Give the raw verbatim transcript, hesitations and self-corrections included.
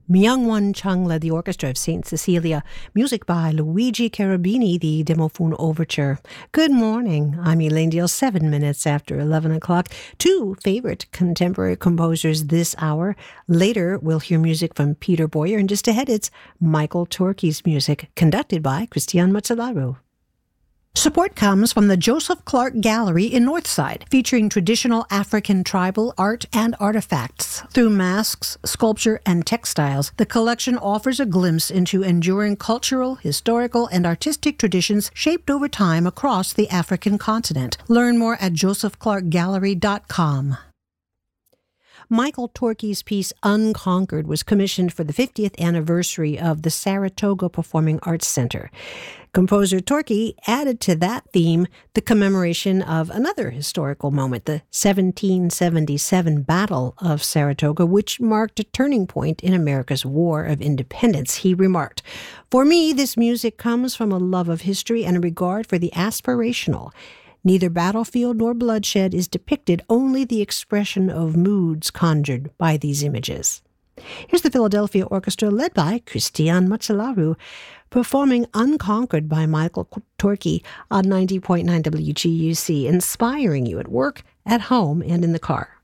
Myung-Won Chung led the orchestra of Saint Cecilia. Music by Luigi Cherubini, the Demophone Overture. Good morning. I'm Elaine Deal, seven minutes after eleven o'clock. Two favorite contemporary composers this hour. Later, we'll hear music from Peter Boyer, and just ahead, it's Michael Torke's music, conducted by Christian Matsalaru. Support comes from the Joseph Clark Gallery in Northside, featuring traditional African tribal art and artifacts. Through masks, sculpture, and textiles, the collection offers a glimpse into enduring cultural, historical, and artistic traditions shaped over time across the African continent. Learn more at joseph clark gallery dot com. Michael Torke's piece Unconquered was commissioned for the fiftieth anniversary of the Saratoga Performing Arts Center. Composer Torke added to that theme the commemoration of another historical moment, the seventeen seventy-seven Battle of Saratoga, which marked a turning point in America's War of Independence. He remarked, "For me, this music comes from a love of history and a regard for the aspirational. Neither battlefield nor bloodshed is depicted, only the expression of moods conjured by these images." Here's the Philadelphia Orchestra, led by Christian Matsalaru, performing Unconquered by Michael Torke on ninety point nine W G U C, inspiring you at work, at home, and in the car.